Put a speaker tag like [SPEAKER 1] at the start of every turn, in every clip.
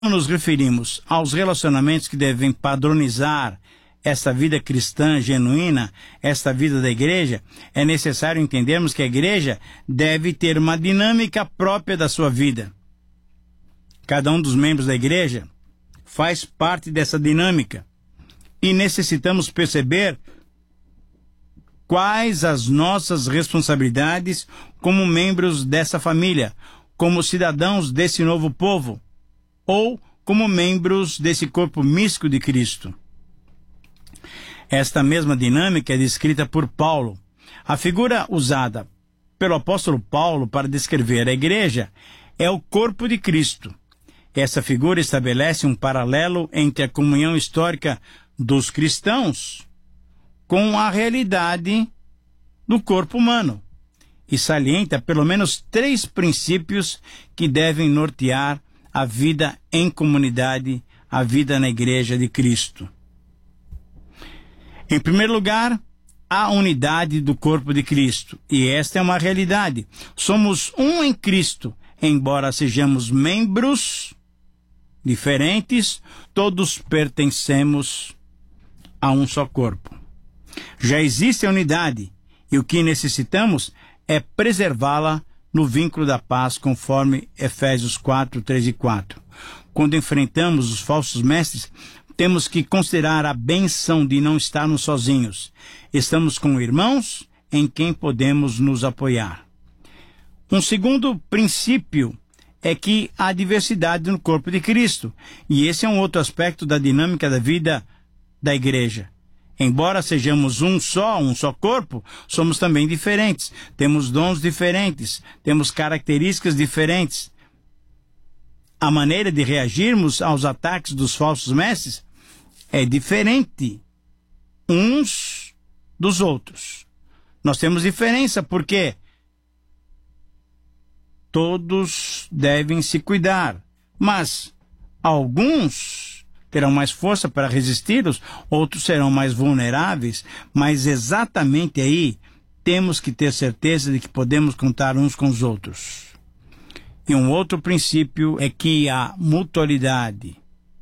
[SPEAKER 1] Quando nos referimos aos relacionamentos que devem padronizar esta vida cristã genuína, esta vida da igreja, é necessário entendermos que a igreja deve ter uma dinâmica própria da sua vida. Cada um dos membros da igreja faz parte dessa dinâmica e necessitamos perceber quais as nossas responsabilidades como membros dessa família, como cidadãos desse novo povo, ou como membros desse corpo místico de Cristo. Esta mesma dinâmica é descrita por Paulo. A figura usada pelo apóstolo Paulo para descrever a igreja é o corpo de Cristo. Essa figura estabelece um paralelo entre a comunhão histórica dos cristãos com a realidade do corpo humano e salienta pelo menos 3 princípios que devem nortear a vida em comunidade, a vida na igreja de Cristo. Em primeiro lugar, a unidade do corpo de Cristo. E esta é uma realidade. Somos um em Cristo, embora sejamos membros diferentes, todos pertencemos a um só corpo. Já existe a unidade, e o que necessitamos é preservá-la no vínculo da paz, conforme Efésios 4, 3 e 4. Quando enfrentamos os falsos mestres, temos que considerar a bênção de não estarmos sozinhos. Estamos com irmãos em quem podemos nos apoiar. Um segundo princípio é que há diversidade no corpo de Cristo, e esse é um outro aspecto da dinâmica da vida da igreja. Embora sejamos um só corpo, somos também diferentes. Temos dons diferentes, temos características diferentes. A maneira de reagirmos aos ataques dos falsos mestres é diferente uns dos outros. Nós temos diferença porque todos devem se cuidar, mas alguns terão mais força para resisti-los, outros serão mais vulneráveis, mas exatamente aí temos que ter certeza de que podemos contar uns com os outros. E um outro princípio é que a mutualidade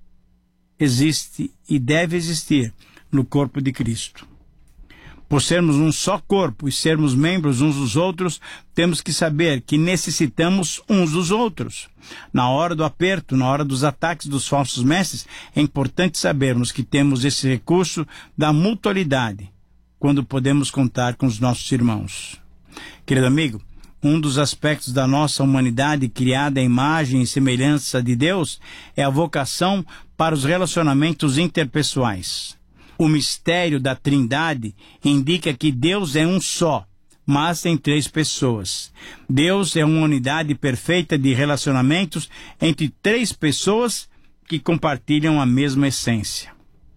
[SPEAKER 1] existe e deve existir no corpo de Cristo. Por sermos um só corpo e sermos membros uns dos outros, temos que saber que necessitamos uns dos outros. Na hora do aperto, na hora dos ataques dos falsos mestres, é importante sabermos que temos esse recurso da mutualidade, quando podemos contar com os nossos irmãos. Querido amigo, um dos aspectos da nossa humanidade criada à imagem e semelhança de Deus é a vocação para os relacionamentos interpessoais. O mistério da Trindade indica que Deus é um só, mas tem 3 pessoas. Deus é uma unidade perfeita de relacionamentos entre 3 pessoas que compartilham a mesma essência.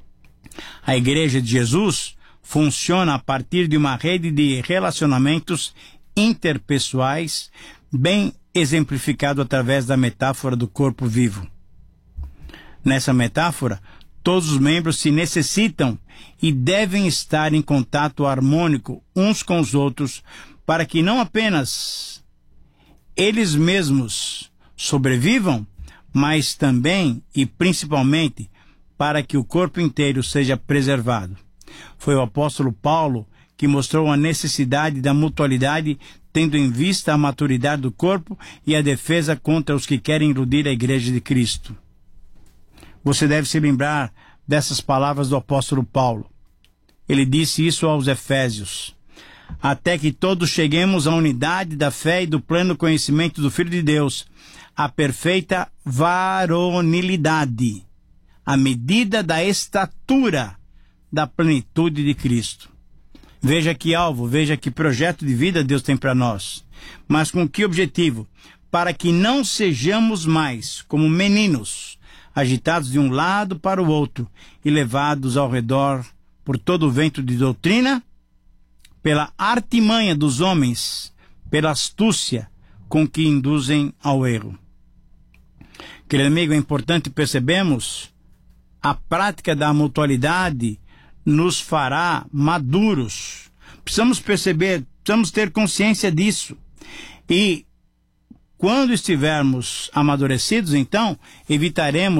[SPEAKER 1] A Igreja de Jesus funciona a partir de uma rede de relacionamentos interpessoais, bem exemplificado através da metáfora do corpo vivo. Nessa metáfora, todos os membros se necessitam e devem estar em contato harmônico uns com os outros para que não apenas eles mesmos sobrevivam, mas também e principalmente para que o corpo inteiro seja preservado. Foi o apóstolo Paulo que mostrou a necessidade da mutualidade, tendo em vista a maturidade do corpo e a defesa contra os que querem iludir a igreja de Cristo. Você deve se lembrar dessas palavras do apóstolo Paulo. Ele disse isso aos Efésios: até que todos cheguemos à unidade da fé e do pleno conhecimento do Filho de Deus, à perfeita varonilidade, à medida da estatura da plenitude de Cristo. Veja que alvo, veja que projeto de vida Deus tem para nós. Mas com que objetivo? Para que não sejamos mais como meninos, agitados de um lado para o outro e levados ao redor por todo o vento de doutrina, pela artimanha dos homens, pela astúcia com que induzem ao erro. Querido amigo, é importante percebermos a prática da mutualidade nos fará maduros. Precisamos perceber, precisamos ter consciência disso. E quando estivermos amadurecidos, então, evitaremos